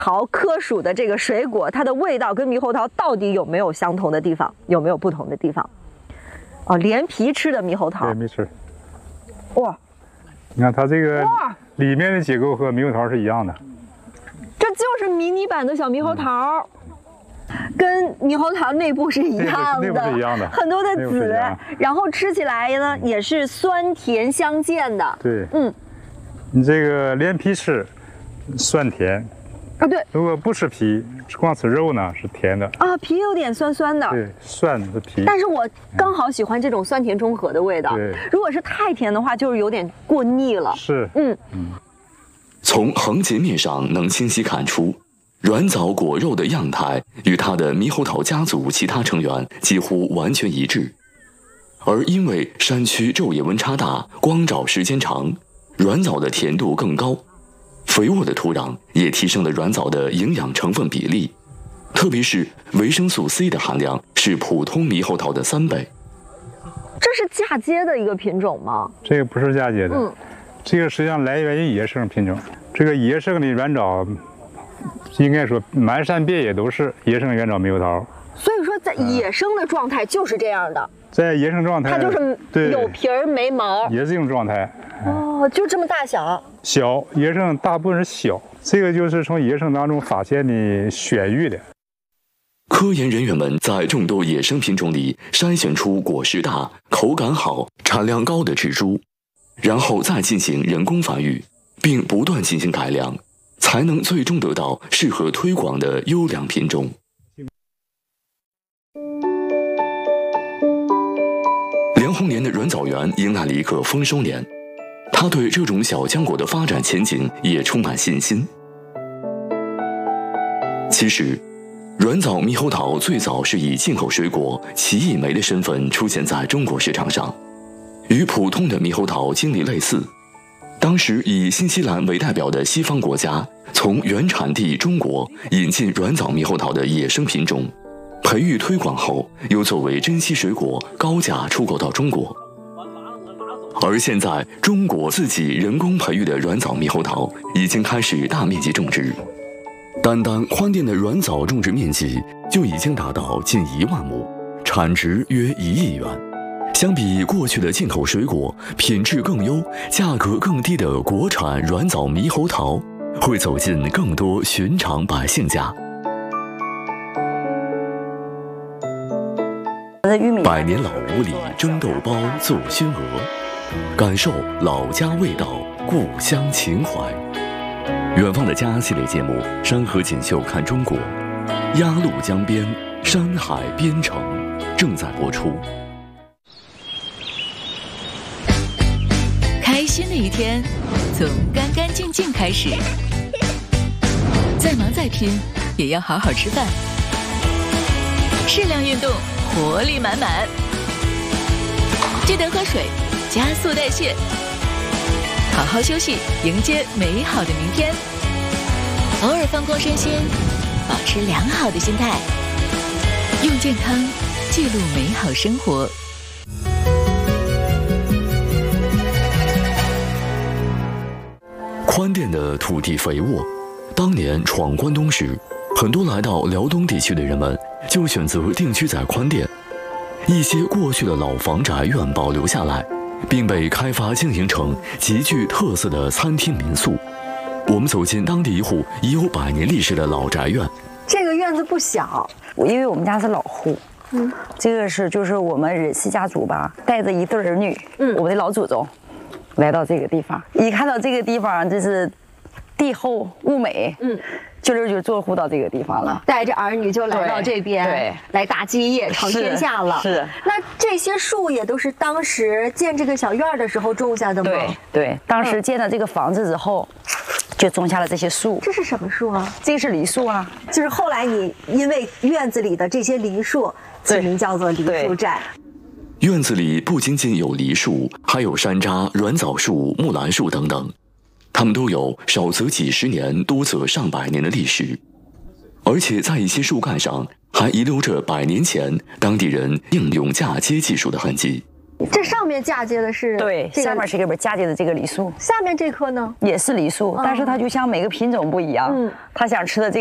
桃科属的这个水果，它的味道跟猕猴桃到底有没有相同的地方，有没有不同的地方？哦，连皮吃的猕猴桃， 连皮吃。 哇， 你看它这个里面的结构和猕猴桃是一样的， 这就是迷你版的小猕猴桃。跟猕猴桃内部是一样的， 内部是一样的， 很多的籽，然后吃起来呢也是酸甜相间的。 对，你这个连皮吃，酸甜。 啊，对。如果不吃皮，光吃肉呢是甜的。 啊，皮有点酸酸的。 对，酸的皮。 但是我刚好喜欢这种酸甜中和的味道。 对。 如果是太甜的话，就是有点过腻了。 是。 从横截面上能清晰看出。软枣果肉的样态与它的猕猴桃家族其他成员几乎完全一致，而因为山区昼夜温差大、光照时间长，软枣的甜度更高，肥沃的土壤也提升了软枣的营养成分比例，特别是维生素 C 的含量是普通猕猴桃的3倍。 这是嫁接的一个品种吗？ 这个不是嫁接的，这个实际上来源于野生品种。这个野生的软枣。应该说，满山遍野都是野生原枣猕猴桃。 所以说，在野生的状态就是这样的。 在野生状态， 它就是有皮儿没毛， 也是这种状态。 哦，就这么大小。 小，野生大部分是小，这个就是从野生当中发现的选育的。 科研人员们在众多野生品种里筛选出果实大、口感好、产量高的植株，然后再进行人工繁育，并不断进行改良。才能最终得到适合推广的优良品种。梁红莲的软枣园迎来了一个丰收年，他对这种小浆果的发展前景也充满信心。其实，软枣猕猴桃最早是以进口水果奇异莓的身份出现在中国市场上，与普通的猕猴桃经历类似。当时以新西兰为代表的西方国家，从原产地中国引进软枣猕猴桃的野生品种，培育推广后，又作为珍稀水果高价出口到中国。而现在，中国自己人工培育的软枣猕猴桃已经开始大面积种植，单单宽甸的软枣种植面积就已经达到近1万亩，产值约1亿元。相比过去的进口水果，品质更优、价格更低的国产软枣猕猴桃，会走进更多寻常百姓家。百年老屋里蒸豆包做熏鹅，感受老家味道，故乡情怀。远方的家系列节目《山河锦绣看中国》，鸭绿江边，山海边城正在播出。 开心的一天，从干干净净开始。再忙再拼，也要好好吃饭。适量运动，活力满满。记得喝水，加速代谢。好好休息，迎接美好的明天。偶尔放空身心，保持良好的心态，用健康记录美好生活。 宽甸的土地肥沃，当年闯关东时，很多来到辽东地区的人们就选择定居在宽甸。一些过去的老房宅院保留下来，并被开发经营成极具特色的餐厅民宿。我们走进当地一户已有100年历史的老宅院。 这个院子不小， 因为我们家是老户。这个就是我们忍熙家族吧，带着一对儿女，我们的老祖宗。来到这个地方，一看到这个地方，就是地厚物美，就坐户到这个地方了， 带着儿女就来到这边， 对， 来打基业闯天下了。 是， 那这些树也都是当时建这个小院的时候种下的吗？ 对，当时建了这个房子之后，就种下了这些树。 这是什么树啊？ 这是梨树啊。 就是后来你因为院子里的这些梨树，起名叫做梨树寨。 院子里不仅仅有梨树，还有山楂、软枣树、木兰树等等，它们都有少则几十年，多则上百年的历史，而且在一些树干上还遗留着100年前当地人应用嫁接技术的痕迹。 这上面嫁接的是对，下面是这边嫁接的这个梨树， 下面这棵呢也是梨树，但是它就像每个品种不一样，它想吃的这